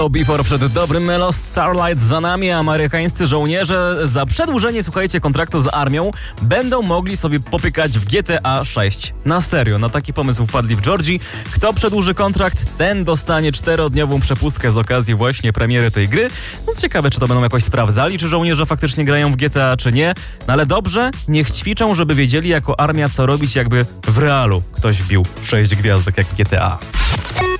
Before przed dobrym Melo, Starlight za nami, a amerykańscy żołnierze za przedłużenie, słuchajcie, kontraktu z armią będą mogli sobie popykać w GTA 6. Na serio, na taki pomysł wpadli w Georgii. Kto przedłuży kontrakt, ten dostanie 4-dniową przepustkę z okazji właśnie premiery tej gry. No ciekawe, czy to będą jakoś sprawdzali, czy żołnierze faktycznie grają w GTA, czy nie. No ale dobrze, niech ćwiczą, żeby wiedzieli jako armia, co robić, jakby w realu ktoś wbił 6 gwiazdek jak w GTA.